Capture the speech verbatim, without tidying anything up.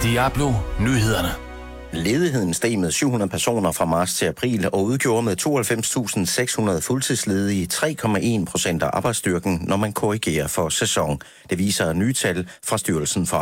Diablo Nyhederne. Ledigheden steg med syv hundrede personer fra marts til april og udgjorde med tooghalvfems tusind seks hundrede fuldtidsledige tre komma en procent af arbejdsstyrken, når man korrigerer for sæson. Det viser nye tal fra Styrelsen for